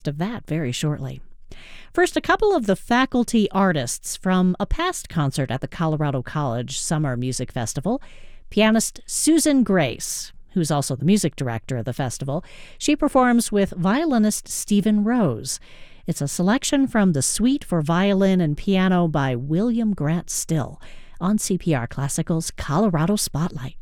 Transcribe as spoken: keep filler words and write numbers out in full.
Of that very shortly. First, a couple of the faculty artists from a past concert at the Colorado College Summer Music Festival. Pianist Susan Grace, who's also the music director of the festival, she performs with violinist Stephen Rose. It's a selection from the Suite for Violin and Piano by William Grant Still on C P R Classical's Colorado Spotlight.